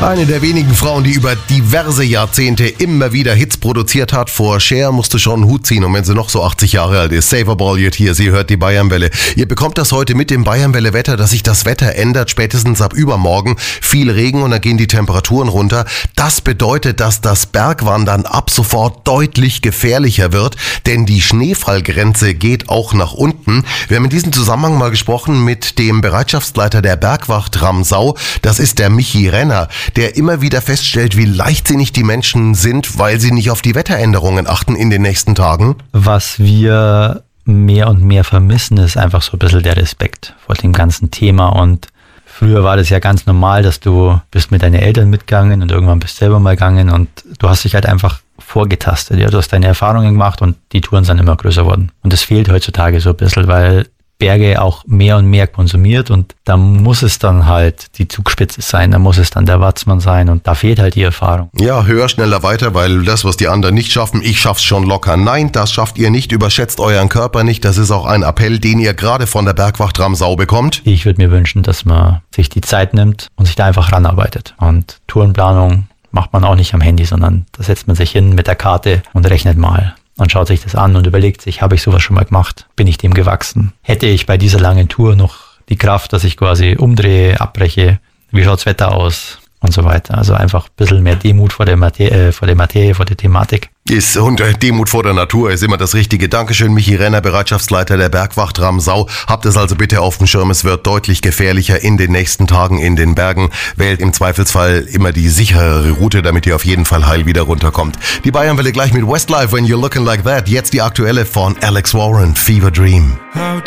Eine der wenigen Frauen, die über diverse Jahrzehnte immer wieder Hits produziert hat. Vor Cher musste schon einen Hut ziehen, und wenn sie noch so 80 Jahre alt ist. Save a Bolliot hier, sie hört die Bayernwelle. Ihr bekommt das heute mit dem Bayernwelle-Wetter, dass sich das Wetter ändert, spätestens ab übermorgen. Viel Regen und dann gehen die Temperaturen runter. Das bedeutet, dass das Bergwandern ab sofort deutlich gefährlicher wird, denn die Schneefallgrenze geht auch nach unten. Wir haben in diesem Zusammenhang mal gesprochen mit dem Bereitschaftsleiter der Bergwacht Ramsau. Das ist der Michi Renner, der immer wieder feststellt, wie leichtsinnig die Menschen sind, weil sie nicht auf die Wetteränderungen achten in den nächsten Tagen. Was wir mehr und mehr vermissen, ist einfach so ein bisschen der Respekt vor dem ganzen Thema. Und früher war das ja ganz normal, dass du bist mit deinen Eltern mitgegangen und irgendwann bist selber mal gegangen und du hast dich halt einfach vorgetastet. Ja? Du hast deine Erfahrungen gemacht und die Touren sind immer größer geworden. Und das fehlt heutzutage so ein bisschen, weil Berge auch mehr und mehr konsumiert und da muss es dann halt die Zugspitze sein, da muss es dann der Watzmann sein und da fehlt halt die Erfahrung. Ja, höher, schneller, weiter, weil das, was die anderen nicht schaffen, ich schaff's schon locker. Nein, das schafft ihr nicht, überschätzt euren Körper nicht, das ist auch ein Appell, den ihr gerade von der Bergwacht Ramsau bekommt. Ich würde mir wünschen, dass man sich die Zeit nimmt und sich da einfach ranarbeitet und Tourenplanung macht man auch nicht am Handy, sondern da setzt man sich hin mit der Karte und rechnet mal. Man schaut sich das an und überlegt sich, habe ich sowas schon mal gemacht? Bin ich dem gewachsen? Hätte ich bei dieser langen Tour noch die Kraft, dass ich quasi umdrehe, abbreche? Wie schaut's Wetter aus? Und so weiter. Also einfach ein bisschen mehr Demut vor der Materie, vor der Thematik. Und Demut vor der Natur ist immer das Richtige. Dankeschön, Michi Renner, Bereitschaftsleiter der Bergwacht Ramsau. Habt es also bitte auf dem Schirm. Es wird deutlich gefährlicher in den nächsten Tagen in den Bergen. Wählt im Zweifelsfall immer die sicherere Route, damit ihr auf jeden Fall heil wieder runterkommt. Die Bayernwelle gleich mit Westlife, When You're Looking Like That. Jetzt die aktuelle von Alex Warren, Fever Dream.